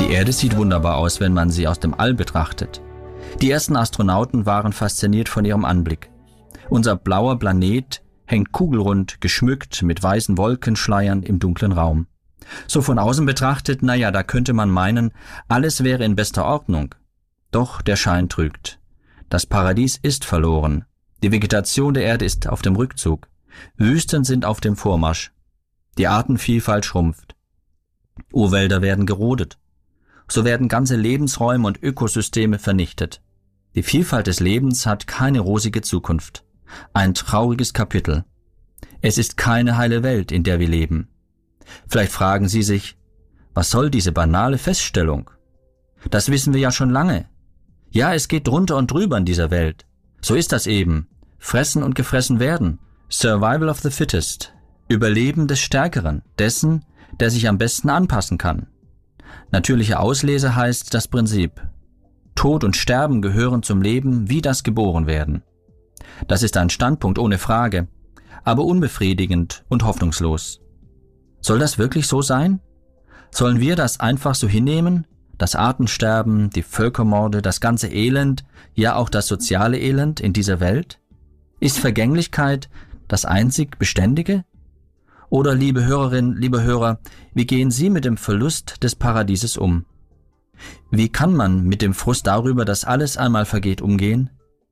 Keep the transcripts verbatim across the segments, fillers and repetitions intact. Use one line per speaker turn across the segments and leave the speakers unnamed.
Die Erde sieht wunderbar aus, wenn man sie aus dem All betrachtet. Die ersten Astronauten waren fasziniert von ihrem Anblick. Unser blauer Planet hängt kugelrund, geschmückt mit weißen Wolkenschleiern im dunklen Raum. So von außen betrachtet, naja, da könnte man meinen, alles wäre in bester Ordnung. Doch der Schein trügt. Das Paradies ist verloren. Die Vegetation der Erde ist auf dem Rückzug. Wüsten sind auf dem Vormarsch. Die Artenvielfalt schrumpft. Urwälder werden gerodet. So werden ganze Lebensräume und Ökosysteme vernichtet. Die Vielfalt des Lebens hat keine rosige Zukunft. Ein trauriges Kapitel. Es ist keine heile Welt, in der wir leben. Vielleicht fragen Sie sich, was soll diese banale Feststellung? Das wissen wir ja schon lange. Ja, es geht drunter und drüber in dieser Welt. So ist das eben. Fressen und gefressen werden. Survival of the fittest. Überleben des Stärkeren, dessen, der sich am besten anpassen kann. Natürliche Auslese heißt das Prinzip. Tod und Sterben gehören zum Leben wie das Geborenwerden. Das ist ein Standpunkt ohne Frage, aber unbefriedigend und hoffnungslos. Soll das wirklich so sein? Sollen wir das einfach so hinnehmen? Das Artensterben, die Völkermorde, das ganze Elend, ja auch das soziale Elend in dieser Welt? Ist Vergänglichkeit das einzig Beständige? Oder, liebe Hörerinnen, liebe Hörer, wie gehen Sie mit dem Verlust des Paradieses um? Wie kann man mit dem Frust darüber, dass alles einmal vergeht, umgehen?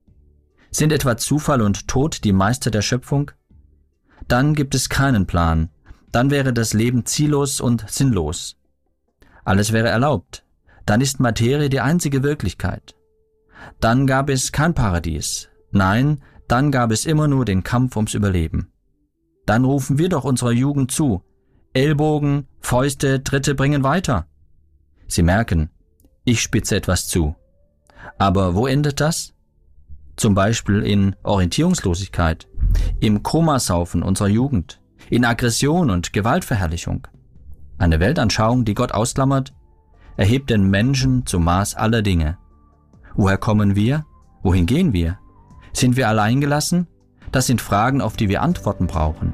Sind etwa Zufall und Tod die Meister der Schöpfung? Dann gibt es keinen Plan. Dann wäre das Leben ziellos und sinnlos. Alles wäre erlaubt. Dann ist Materie die einzige Wirklichkeit. Dann gab es kein Paradies. Nein, dann gab es immer nur den Kampf ums Überleben. Dann rufen wir doch unserer Jugend zu. Ellbogen, Fäuste, Tritte bringen weiter. Sie merken, ich spitze etwas zu. Aber wo endet das? Zum Beispiel in Orientierungslosigkeit, im Komasaufen unserer Jugend, in Aggression und Gewaltverherrlichung. Eine Weltanschauung, die Gott ausklammert, erhebt den Menschen zum Maß aller Dinge. Woher kommen wir? Wohin gehen wir? Sind wir alleingelassen? Das sind Fragen, auf die wir Antworten brauchen.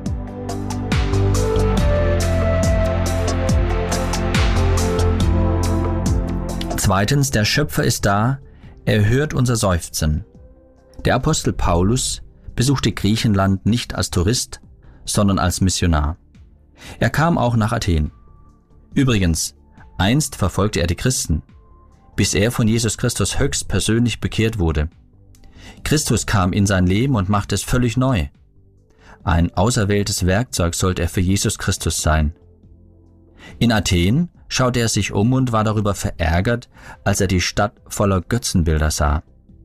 Zweitens, der Schöpfer ist da, er hört unser Seufzen. Der Apostel Paulus besuchte Griechenland nicht als Tourist, sondern als Missionar. Er kam auch nach Athen. Übrigens, einst verfolgte er die Christen, bis er von Jesus Christus höchstpersönlich bekehrt wurde. Christus kam in sein Leben und machte es völlig neu. Ein auserwähltes Werkzeug sollte er für Jesus Christus sein. In Athen schaute er sich um und war darüber verärgert, als er die Stadt voller Götzenbilder sah.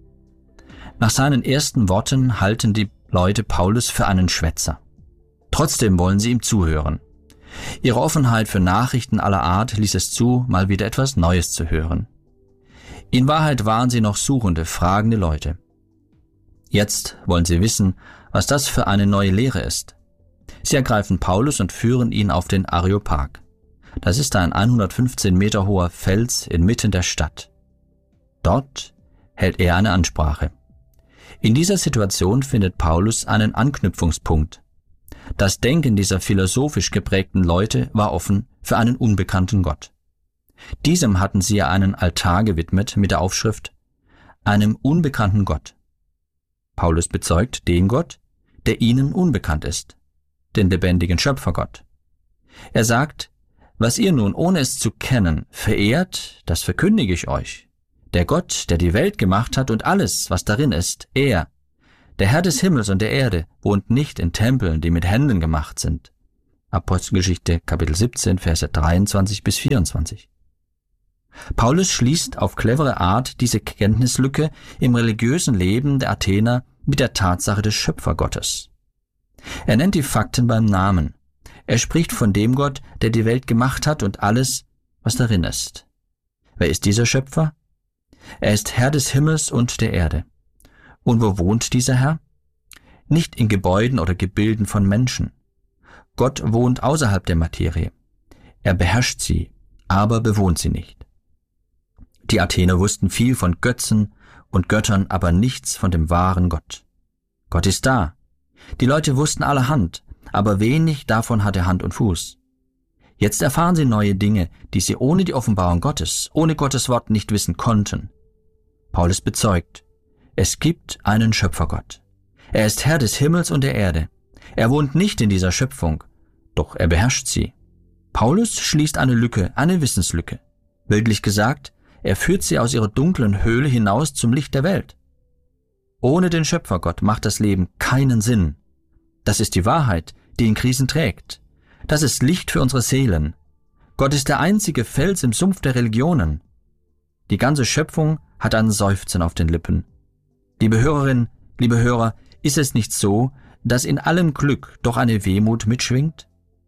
Nach seinen ersten Worten halten die Leute Paulus für einen Schwätzer. Trotzdem wollen sie ihm zuhören. Ihre Offenheit für Nachrichten aller Art ließ es zu, mal wieder etwas Neues zu hören. In Wahrheit waren sie noch suchende, fragende Leute. Jetzt wollen sie wissen, was das für eine neue Lehre ist. Sie ergreifen Paulus und führen ihn auf den Areopag. Das ist ein hundertfünfzehn Meter hoher Fels inmitten der Stadt. Dort hält er eine Ansprache. In dieser Situation findet Paulus einen Anknüpfungspunkt. Das Denken dieser philosophisch geprägten Leute war offen für einen unbekannten Gott. Diesem hatten sie einen Altar gewidmet mit der Aufschrift »Einem unbekannten Gott«. Paulus bezeugt den Gott, der ihnen unbekannt ist, den lebendigen Schöpfergott. Er sagt, was ihr nun, ohne es zu kennen, verehrt, das verkündige ich euch. Der Gott, der die Welt gemacht hat und alles, was darin ist, er, der Herr des Himmels und der Erde, wohnt nicht in Tempeln, die mit Händen gemacht sind. Apostelgeschichte, Kapitel siebzehn, Verse dreiundzwanzig bis vierundzwanzig. Paulus schließt auf clevere Art diese Kenntnislücke im religiösen Leben der Athener mit der Tatsache des Schöpfergottes. Er nennt die Fakten beim Namen. Er spricht von dem Gott, der die Welt gemacht hat und alles, was darin ist. Wer ist dieser Schöpfer? Er ist Herr des Himmels und der Erde. Und wo wohnt dieser Herr? Nicht in Gebäuden oder Gebilden von Menschen. Gott wohnt außerhalb der Materie. Er beherrscht sie, aber bewohnt sie nicht. Die Athener wussten viel von Götzen und Göttern, aber nichts von dem wahren Gott. Gott ist da. Die Leute wussten allerhand, aber wenig davon hatte Hand und Fuß. Jetzt erfahren sie neue Dinge, die sie ohne die Offenbarung Gottes, ohne Gottes Wort nicht wissen konnten. Paulus bezeugt, es gibt einen Schöpfergott. Er ist Herr des Himmels und der Erde. Er wohnt nicht in dieser Schöpfung, doch er beherrscht sie. Paulus schließt eine Lücke, eine Wissenslücke. Wörtlich gesagt, er führt sie aus ihrer dunklen Höhle hinaus zum Licht der Welt. Ohne den Schöpfergott macht das Leben keinen Sinn. Das ist die Wahrheit, die in Krisen trägt. Das ist Licht für unsere Seelen. Gott ist der einzige Fels im Sumpf der Religionen. Die ganze Schöpfung hat einen Seufzen auf den Lippen. Liebe Hörerin, liebe Hörer, ist es nicht so, dass in allem Glück doch eine Wehmut mitschwingt?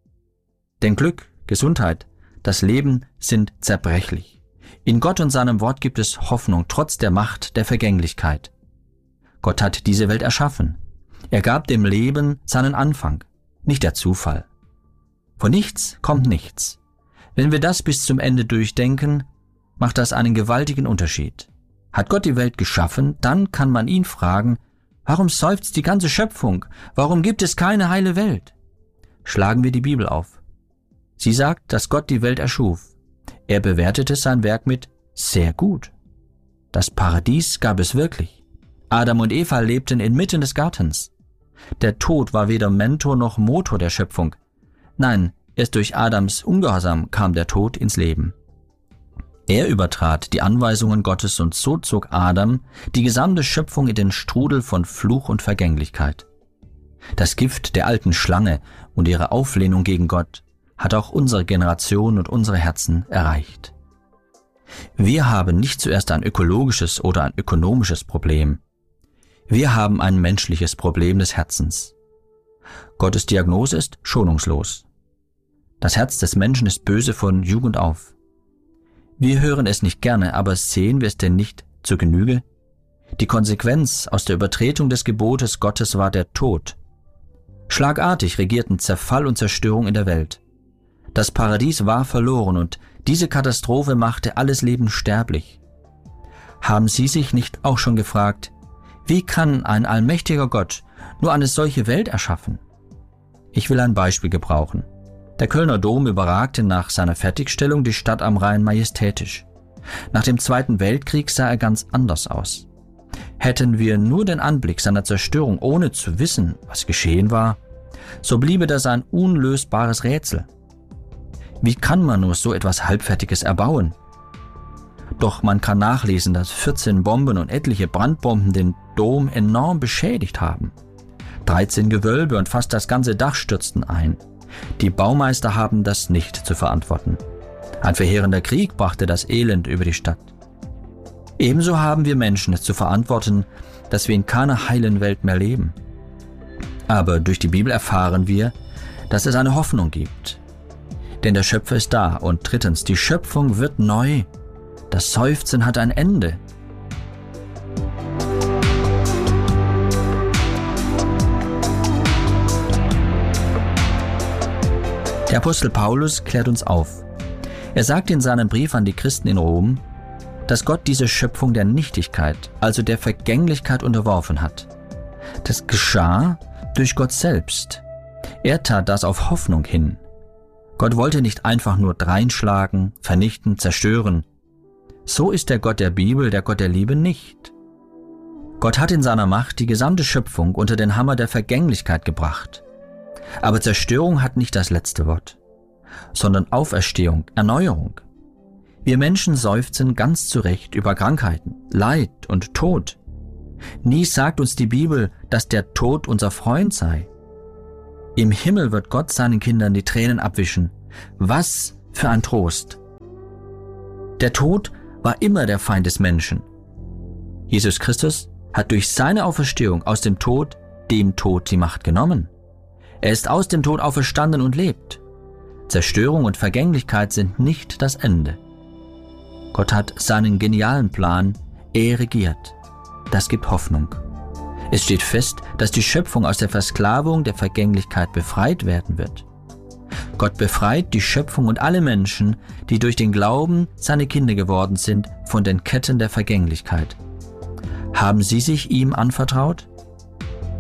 Denn Glück, Gesundheit, das Leben sind zerbrechlich. In Gott und seinem Wort gibt es Hoffnung, trotz der Macht der Vergänglichkeit. Gott hat diese Welt erschaffen. Er gab dem Leben seinen Anfang, nicht der Zufall. Von nichts kommt nichts. Wenn wir das bis zum Ende durchdenken, macht das einen gewaltigen Unterschied. Hat Gott die Welt geschaffen, dann kann man ihn fragen, warum seufzt die ganze Schöpfung? Warum gibt es keine heile Welt? Schlagen wir die Bibel auf. Sie sagt, dass Gott die Welt erschuf. Er bewertete sein Werk mit sehr gut. Das Paradies gab es wirklich. Adam und Eva lebten inmitten des Gartens. Der Tod war weder Mentor noch Motor der Schöpfung. Nein, erst durch Adams Ungehorsam kam der Tod ins Leben. Er übertrat die Anweisungen Gottes und so zog Adam die gesamte Schöpfung in den Strudel von Fluch und Vergänglichkeit. Das Gift der alten Schlange und ihre Auflehnung gegen Gott hat auch unsere Generation und unsere Herzen erreicht. Wir haben nicht zuerst ein ökologisches oder ein ökonomisches Problem. Wir haben ein menschliches Problem des Herzens. Gottes Diagnose ist schonungslos. Das Herz des Menschen ist böse von Jugend auf. Wir hören es nicht gerne, aber sehen wir es denn nicht zur Genüge? Die Konsequenz aus der Übertretung des Gebotes Gottes war der Tod. Schlagartig regierten Zerfall und Zerstörung in der Welt. Das Paradies war verloren und diese Katastrophe machte alles Leben sterblich. Haben Sie sich nicht auch schon gefragt, wie kann ein allmächtiger Gott nur eine solche Welt erschaffen? Ich will ein Beispiel gebrauchen. Der Kölner Dom überragte nach seiner Fertigstellung die Stadt am Rhein majestätisch. Nach dem Zweiten Weltkrieg sah er ganz anders aus. Hätten wir nur den Anblick seiner Zerstörung, ohne zu wissen, was geschehen war, so bliebe das ein unlösbares Rätsel. Wie kann man nur so etwas Halbfertiges erbauen? Doch man kann nachlesen, dass vierzehn Bomben und etliche Brandbomben den Dom enorm beschädigt haben. dreizehn Gewölbe und fast das ganze Dach stürzten ein. Die Baumeister haben das nicht zu verantworten. Ein verheerender Krieg brachte das Elend über die Stadt. Ebenso haben wir Menschen es zu verantworten, dass wir in keiner heilen Welt mehr leben. Aber durch die Bibel erfahren wir, dass es eine Hoffnung gibt. Denn der Schöpfer ist da und drittens, die Schöpfung wird neu. Das Seufzen hat ein Ende. Der Apostel Paulus klärt uns auf. Er sagt in seinem Brief an die Christen in Rom, dass Gott diese Schöpfung der Nichtigkeit, also der Vergänglichkeit unterworfen hat. Das geschah durch Gott selbst. Er tat das auf Hoffnung hin. Gott wollte nicht einfach nur dreinschlagen, vernichten, zerstören. So ist der Gott der Bibel, der Gott der Liebe nicht. Gott hat in seiner Macht die gesamte Schöpfung unter den Hammer der Vergänglichkeit gebracht. Aber Zerstörung hat nicht das letzte Wort, sondern Auferstehung, Erneuerung. Wir Menschen seufzen ganz zu Recht über Krankheiten, Leid und Tod. Nie sagt uns die Bibel, dass der Tod unser Freund sei. Im Himmel wird Gott seinen Kindern die Tränen abwischen. Was für ein Trost! Der Tod war immer der Feind des Menschen. Jesus Christus hat durch seine Auferstehung aus dem Tod, dem Tod die Macht genommen. Er ist aus dem Tod auferstanden und lebt. Zerstörung und Vergänglichkeit sind nicht das Ende. Gott hat seinen genialen Plan, er regiert. Das gibt Hoffnung. Es steht fest, dass die Schöpfung aus der Versklavung der Vergänglichkeit befreit werden wird. Gott befreit die Schöpfung und alle Menschen, die durch den Glauben seine Kinder geworden sind, von den Ketten der Vergänglichkeit. Haben Sie sich ihm anvertraut?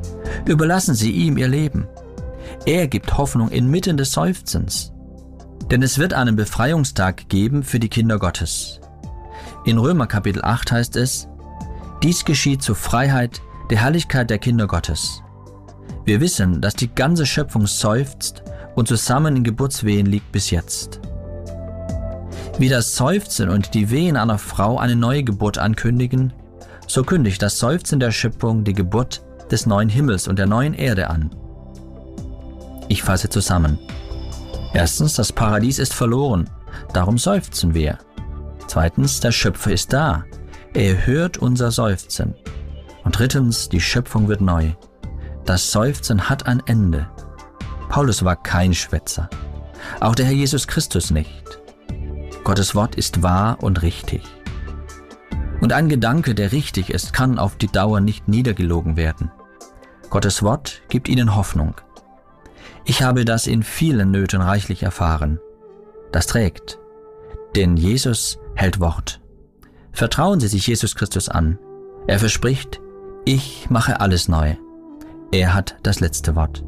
Überlassen Sie ihm Ihr Leben. Er gibt Hoffnung inmitten des Seufzens. Denn es wird einen Befreiungstag geben für die Kinder Gottes. In Römer Kapitel acht heißt es: Dies geschieht zur Freiheit der Herrlichkeit der Kinder Gottes. Wir wissen, dass die ganze Schöpfung seufzt und zusammen in Geburtswehen liegt bis jetzt. Wie das Seufzen und die Wehen einer Frau eine neue Geburt ankündigen, so kündigt das Seufzen der Schöpfung die Geburt des neuen Himmels und der neuen Erde an. Ich fasse zusammen. Erstens, das Paradies ist verloren, darum seufzen wir. Zweitens, der Schöpfer ist da, er hört unser Seufzen. Und drittens, die Schöpfung wird neu. Das Seufzen hat ein Ende. Paulus war kein Schwätzer, auch der Herr Jesus Christus nicht. Gottes Wort ist wahr und richtig. Und ein Gedanke, der richtig ist, kann auf die Dauer nicht niedergelogen werden. Gottes Wort gibt ihnen Hoffnung. Ich habe das in vielen Nöten reichlich erfahren. Das trägt, denn Jesus hält Wort. Vertrauen Sie sich Jesus Christus an. Er verspricht, ich mache alles neu. Er hat das letzte Wort.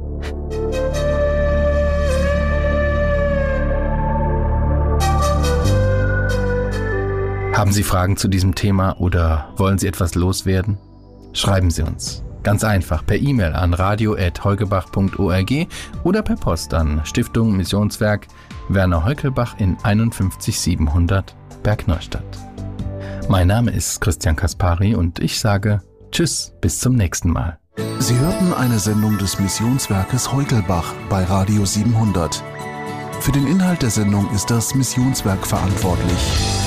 Haben Sie Fragen zu diesem Thema oder wollen Sie etwas loswerden? Schreiben Sie uns. Ganz einfach per E-Mail an radio at heugelbach punkt org oder per Post an Stiftung Missionswerk Werner Heukelbach in einundfünfzig siebenhundert Bergneustadt. Mein Name ist Christian Kaspari und ich sage Tschüss, bis zum nächsten Mal.
Sie hörten eine Sendung des Missionswerkes Heukelbach bei Radio siebenhundert. Für den Inhalt der Sendung ist das Missionswerk verantwortlich.